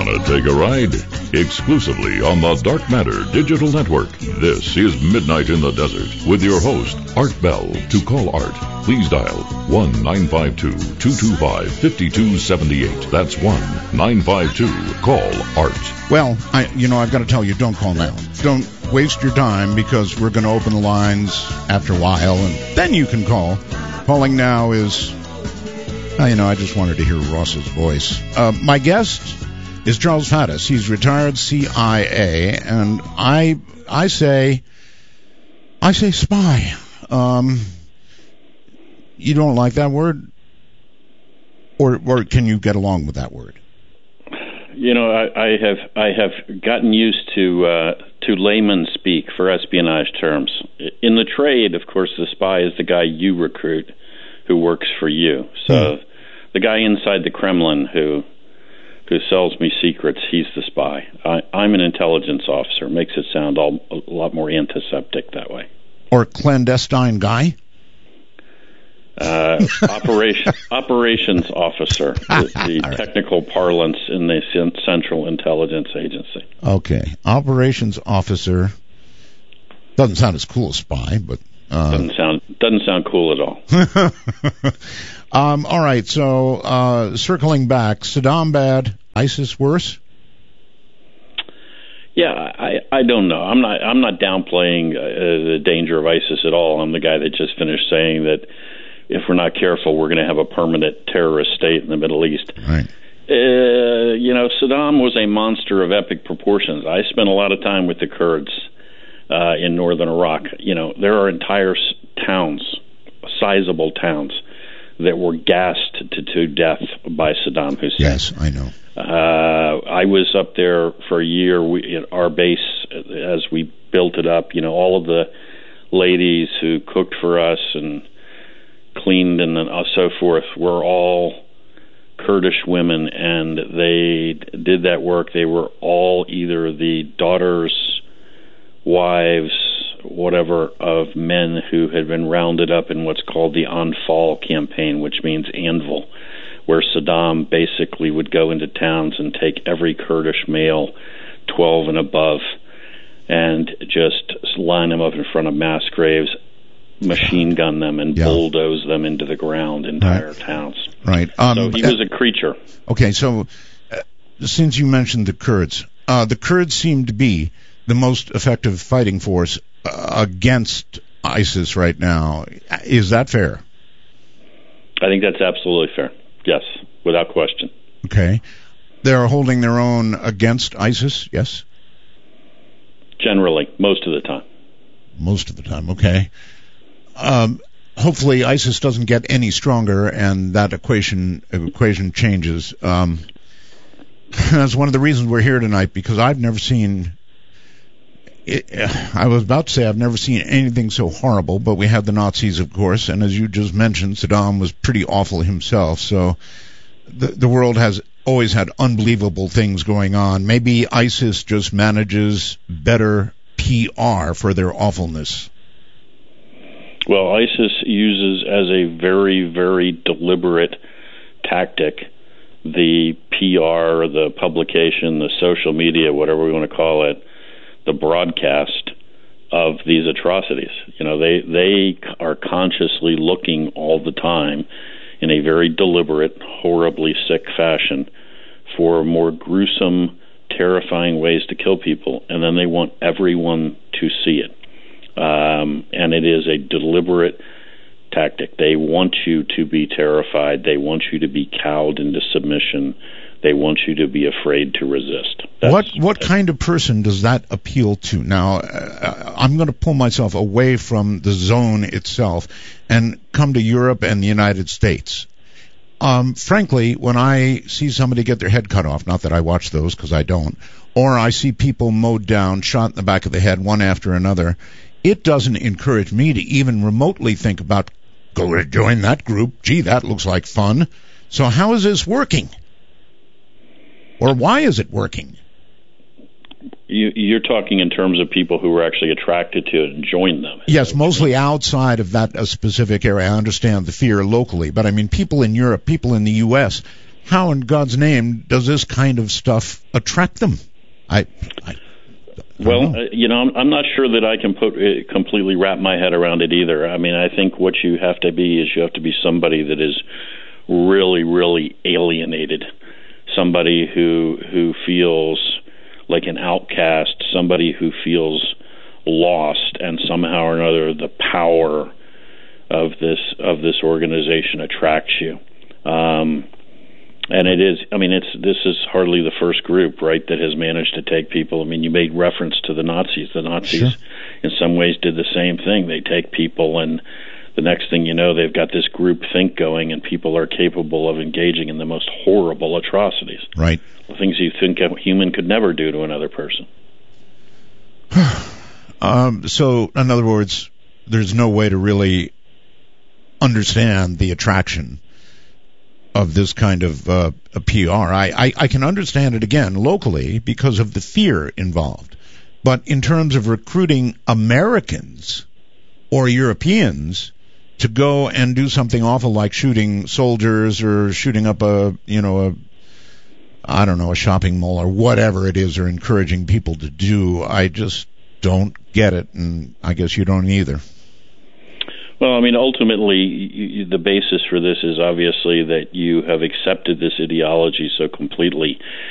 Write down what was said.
Wanna take a ride? Exclusively on the Dark Matter Digital Network. This is Midnight in the Desert with your host, Art Bell. To call Art, please dial 1-952-225-5278. That's 1-952-CALL-ART. Well, I've got to tell you, don't call now. Don't waste your time because we're going to open the lines after a while, and then you can call. Calling now is... I just wanted to hear Ross's voice. My guest is Charles Faddis. He's retired CIA, and I say spy. You don't like that word? Or can you get along with that word? I have gotten used to layman speak for espionage terms. In the trade, of course, the spy is the guy you recruit who works for you. So the guy inside the Kremlin who sells me secrets, he's the spy. I'm an intelligence officer. Makes it sound a lot more antiseptic that way. Or clandestine guy? Operations officer, the right. Technical parlance in the Central Intelligence Agency. Okay, operations officer doesn't sound as cool as spy, but doesn't sound cool at all. All right, so circling back, Saddam bad, ISIS worse? Yeah, I don't know. I'm not downplaying the danger of ISIS at all. I'm the guy that just finished saying that if we're not careful, we're going to have a permanent terrorist state in the Middle East. Right. Saddam was a monster of epic proportions. I spent a lot of time with the Kurds in northern Iraq. There are entire towns, sizable towns, that were gassed to death by Saddam Hussein. Yes, I know. I was up there for a year at our base as we built it up. All of the ladies who cooked for us and cleaned and so forth were all Kurdish women, and they did that work. They were all either the daughters, wives, whatever, of men who had been rounded up in what's called the Anfal campaign, which means anvil, where Saddam basically would go into towns and take every Kurdish male 12 and above and just line them up in front of mass graves, machine gun them, and bulldoze them into the ground, entire towns. Right. So he was a creature. Okay, so since you mentioned the Kurds seem to be the most effective fighting force against ISIS right now. Is that fair? I think that's absolutely fair. Yes, without question. Okay. They're holding their own against ISIS, yes? Generally, most of the time. Most of the time, okay. Hopefully ISIS doesn't get any stronger and that equation changes. That's one of the reasons we're here tonight, because I've never seen... I was about to say I've never seen anything so horrible, but we had the Nazis, of course, and as you just mentioned, Saddam was pretty awful himself, so the world has always had unbelievable things going on. Maybe ISIS just manages better PR for their awfulness. Well, ISIS uses as a very, very deliberate tactic the PR, the publication, the social media, whatever we want to call it, the broadcast of these atrocities. They are consciously looking all the time in a very deliberate, horribly sick fashion for more gruesome, terrifying ways to kill people, and then they want everyone to see it. And it is a deliberate tactic. They want you to be terrified. They want you to be cowed into submission. They want you to be afraid to resist. What kind of person does that appeal to? Now, I'm going to pull myself away from the zone itself and come to Europe and the United States. Frankly, when I see somebody get their head cut off, not that I watch those because I don't, or I see people mowed down, shot in the back of the head, one after another, it doesn't encourage me to even remotely think about, go to join that group. Gee, that looks like fun. So how is this working? Or why is it working? You're talking in terms of people who were actually attracted to it and joined them. Yes, mostly outside of that specific area. I understand the fear locally, but I mean people in Europe, people in the U.S., how in God's name does this kind of stuff attract them? Well, I'm not sure that I can completely wrap my head around it either. I mean, I think what you have to be somebody that is really, really alienated, somebody who feels like an outcast, somebody who feels lost, and somehow or another the power of this organization attracts you. And it is. I mean, this is hardly the first group, right, that has managed to take people. I mean, you made reference to the Nazis. The Nazis, sure, in some ways, did the same thing. They take people, and the next thing you know, they've got this group think going, and people are capable of engaging in the most horrible atrocities. Right. Things you think a human could never do to another person. So, in other words, there's no way to really understand the attraction of this kind of a PR. I can understand it, again, locally because of the fear involved. But in terms of recruiting Americans or Europeans to go and do something awful like shooting soldiers or shooting up a shopping mall or whatever it is, or encouraging people to do, I just don't get it, and I guess you don't either. Well, I mean, ultimately, the basis for this is obviously that you have accepted this ideology so completely